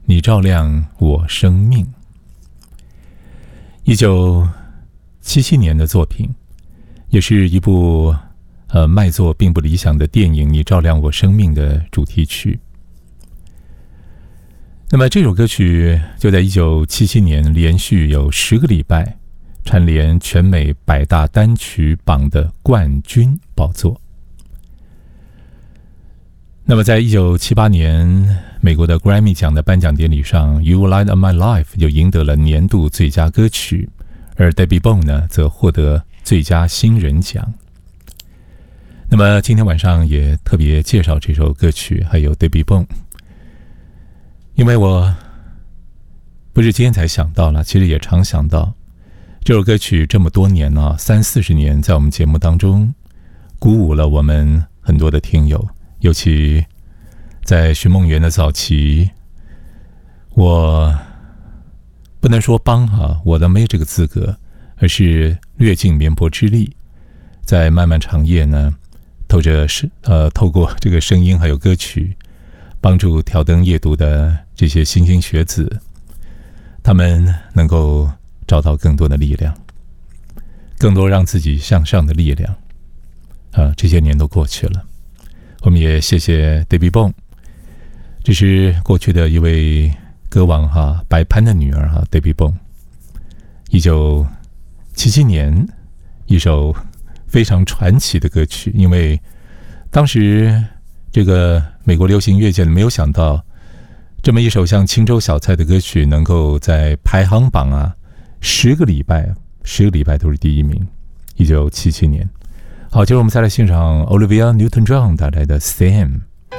你照亮我生命。1977年的作品，也是一部卖座并不理想的电影《你照亮我生命》的主题曲。那么这首歌曲就在1977年连续有10个礼拜蝉联全美100大单曲榜的冠军宝座。那么在1978年美国的 Grammy 奖的颁奖典礼上， You Light Up My Life 就赢得了年度最佳歌曲，而 Debbie Bone 呢则获得最佳新人奖。那么今天晚上也特别介绍这首歌曲还有 Debbie Bone， 因为我不是今天才想到了，其实也常想到这首歌曲这么多年啊，30-40年在我们节目当中鼓舞了我们很多的听友，尤其在寻梦园的早期，我不能说帮我都没有这个资格，而是略尽绵薄之力，在漫漫长夜呢，透过这个声音还有歌曲，帮助挑灯夜读的这些莘莘学子，他们能够找到更多的力量，更多让自己向上的力量。这些年都过去了，我们也谢谢 Debbie Bone， 这是过去的一位歌王白潘的女儿Debbie Bone。 1977年一首非常传奇的歌曲，因为当时这个美国流行乐界没有想到这么一首像青州小菜的歌曲能够在排行榜10个礼拜都是第一名。1977年。好，接着我们再来欣赏 Olivia Newton-John 带来的 Sam。